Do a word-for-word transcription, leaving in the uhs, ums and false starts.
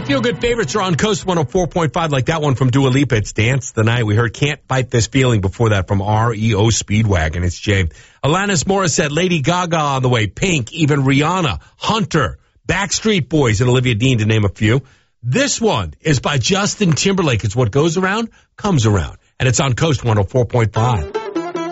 feel-good favorites are on Coast one oh four point five, like that one from Dua Lipa. It's Dance the Night. We heard Can't Fight This Feeling before that from R E O Speedwagon. It's Jay. Alanis Morissette, Lady Gaga on the way, Pink, even Rihanna, Hunter, Backstreet Boys, and Olivia Dean, to name a few. This one is by Justin Timberlake. It's What Goes Around, Comes Around. And it's on Coast one oh four point five.